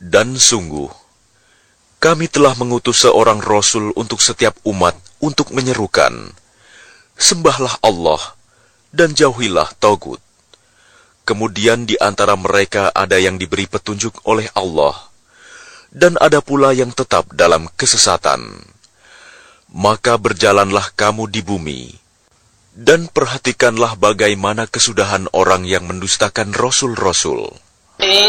Dan sungguh, kami telah mengutus seorang Rasul untuk setiap umat untuk menyerukan, sembahlah Allah dan jauhilah Tagut. Kemudian di antara mereka ada yang diberi petunjuk oleh Allah, dan ada pula yang tetap dalam kesesatan. Maka berjalanlah kamu di bumi, dan perhatikanlah bagaimana kesudahan orang yang mendustakan Rasul-Rasul.